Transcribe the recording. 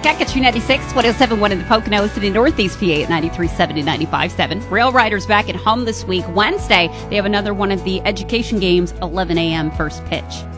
At Country 96, 107.1 in the Poconos and in Northeast PA at 93.7 and 95.7. Rail Riders back at home this week. Wednesday, they have another one of the education games, 11 a.m. first pitch.